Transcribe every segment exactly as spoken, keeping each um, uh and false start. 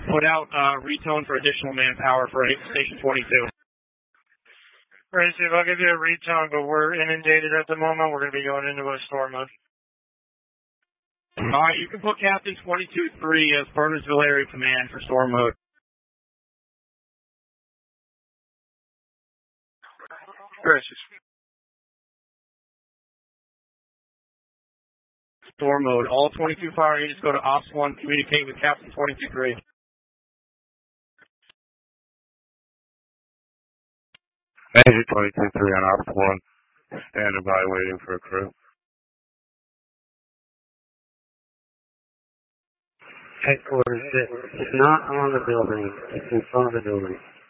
put out uh, retone for additional manpower for Station twenty-two. Right, Steve, I'll give you a retone, but we're inundated at the moment. We're going to be going into a storm mode. All right, you can put Captain twenty-two three as Burnersville Area Command for storm mode. Gracious. Storm mode. All twenty-two fire units go to Ops one, communicate with Captain twenty-two three. Major twenty-two three on Ops one, standing by waiting for a crew. Headquarters, it's not on the building, it's in front of the building.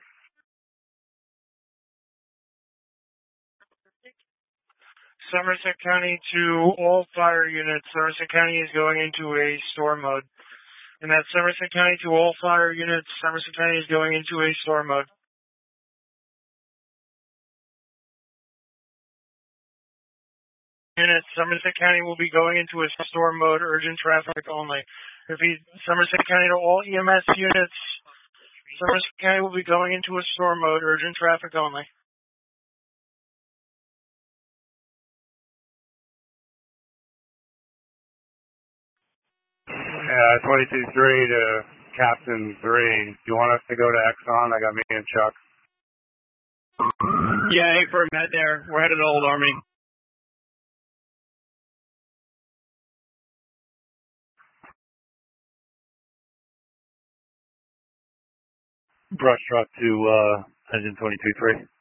Somerset County to all fire units. Somerset County is going into a storm mode. And that's Somerset County to all fire units. Somerset County is going into a storm mode. Units, Somerset County will be going into a storm mode, urgent traffic only. Repeat, Somerset County to all E M S units. Somerset County will be going into a storm mode, urgent traffic only. Yeah, twenty-two three to Captain three. Do you want us to go to Exxon? I got me and Chuck. Yeah, hey, for a med there. We're headed to Old Army. Brush truck to uh, engine twenty-two three.